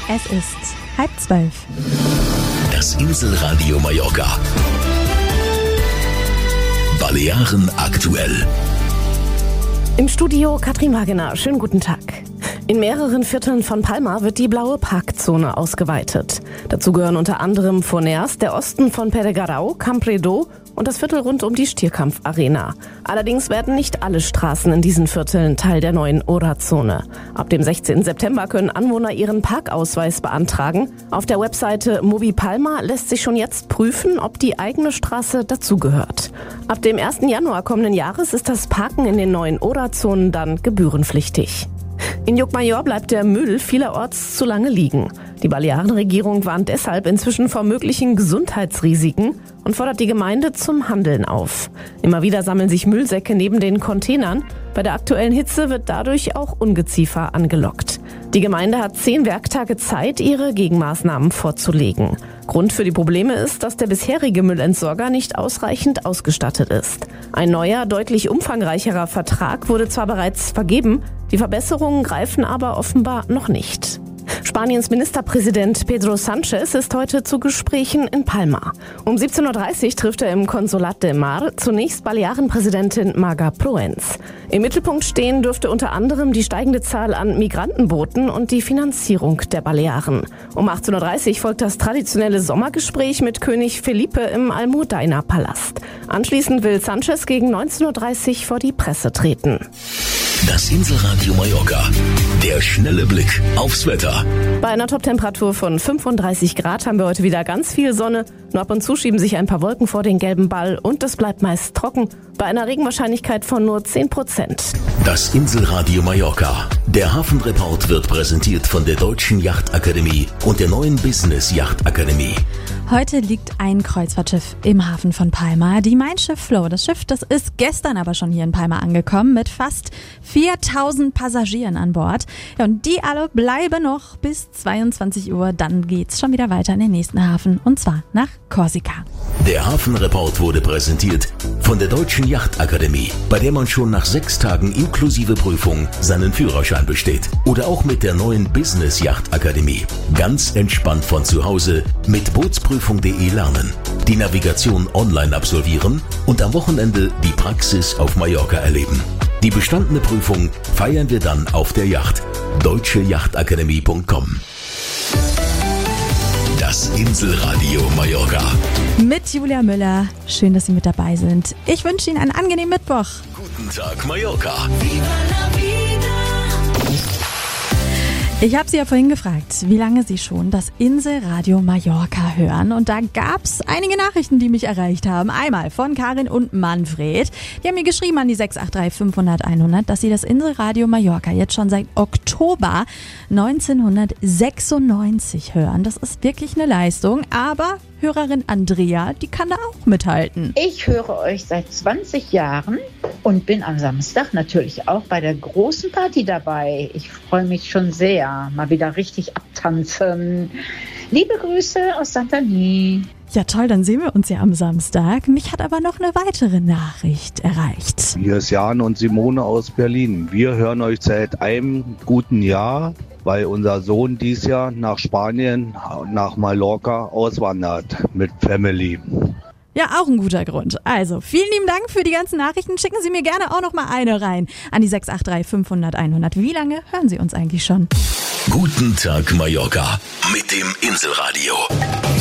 Es ist 11:30. Das Inselradio Mallorca. Balearen aktuell. Im Studio Katrin Wagener. Schönen guten Tag. In mehreren Vierteln von Palma wird die blaue Parkzone ausgeweitet. Dazu gehören unter anderem Forneas, der Osten von Peregarau, Campredó und das Viertel rund um die Stierkampfarena. Allerdings werden nicht alle Straßen in diesen Vierteln Teil der neuen Ora-Zone. Ab dem 16. September können Anwohner ihren Parkausweis beantragen. Auf der Webseite Mobi Palma lässt sich schon jetzt prüfen, ob die eigene Straße dazugehört. Ab dem 1. Januar kommenden Jahres ist das Parken in den neuen Ora-Zonen dann gebührenpflichtig. In Llucmajor bleibt der Müll vielerorts zu lange liegen. Die Balearenregierung warnt deshalb inzwischen vor möglichen Gesundheitsrisiken und fordert die Gemeinde zum Handeln auf. Immer wieder sammeln sich Müllsäcke neben den Containern. Bei der aktuellen Hitze wird dadurch auch Ungeziefer angelockt. Die Gemeinde hat 10 Werktage Zeit, ihre Gegenmaßnahmen vorzulegen. Grund für die Probleme ist, dass der bisherige Müllentsorger nicht ausreichend ausgestattet ist. Ein neuer, deutlich umfangreicherer Vertrag wurde zwar bereits vergeben, die Verbesserungen greifen aber offenbar noch nicht. Spaniens Ministerpräsident Pedro Sánchez ist heute zu Gesprächen in Palma. Um 17.30 Uhr trifft er im Consolat del Mar zunächst Balearenpräsidentin Marga Proens. Im Mittelpunkt stehen dürfte unter anderem die steigende Zahl an Migrantenbooten und die Finanzierung der Balearen. Um 18.30 Uhr folgt das traditionelle Sommergespräch mit König Felipe im Almudaina-Palast. Anschließend will Sánchez gegen 19.30 Uhr vor die Presse treten. Das Inselradio Mallorca. Der schnelle Blick aufs Wetter. Bei einer Toptemperatur von 35 Grad haben wir heute wieder ganz viel Sonne. Nur ab und zu schieben sich ein paar Wolken vor den gelben Ball und es bleibt meist trocken. Bei einer Regenwahrscheinlichkeit von nur 10%. Das Inselradio Mallorca. Der Hafenreport wird präsentiert von der Deutschen Yachtakademie und der neuen Business Yachtakademie. Heute liegt ein Kreuzfahrtschiff im Hafen von Palma, die Mein Schiff Flow. Das Schiff, das ist gestern aber schon hier in Palma angekommen mit fast 4000 Passagieren an Bord. Ja, und die alle bleiben noch bis 22 Uhr. Dann geht's schon wieder weiter in den nächsten Hafen und zwar nach Korsika. Der Hafenreport wurde präsentiert von der Deutschen Yachtakademie, bei der man schon nach 6 Tagen inklusive Prüfung seinen Führerschein besteht. Oder auch mit der neuen Business Yachtakademie. Ganz entspannt von zu Hause mit Bootsprüfung.de lernen, die Navigation online absolvieren und am Wochenende die Praxis auf Mallorca erleben. Die bestandene Prüfung feiern wir dann auf der Yacht. deutscheyachtakademie.com. Das Inselradio Mallorca. Mit Julia Müller. Schön, dass Sie mit dabei sind. Ich wünsche Ihnen einen angenehmen Mittwoch. Guten Tag Mallorca. Ich habe Sie ja vorhin gefragt, wie lange Sie schon das Inselradio Mallorca hören. Und da gab's einige Nachrichten, die mich erreicht haben. Einmal von Karin und Manfred. Die haben mir geschrieben an die 683 500 100, dass sie das Inselradio Mallorca jetzt schon seit Oktober 1996 hören. Das ist wirklich eine Leistung, aber Hörerin Andrea, die kann da auch mithalten. Ich höre euch seit 20 Jahren und bin am Samstag natürlich auch bei der großen Party dabei. Ich freue mich schon sehr. Mal wieder richtig abtanzen. Liebe Grüße aus Santani. Ja toll, dann sehen wir uns ja am Samstag. Mich hat aber noch eine weitere Nachricht erreicht. Hier ist Jan und Simone aus Berlin. Wir hören euch seit einem guten Jahr, weil unser Sohn dieses Jahr nach Spanien, nach Mallorca auswandert mit Family. Ja, auch ein guter Grund. Also, vielen lieben Dank für die ganzen Nachrichten. Schicken Sie mir gerne auch noch mal eine rein an die 683 500 100. Wie lange hören Sie uns eigentlich schon? Guten Tag Mallorca mit dem Inselradio.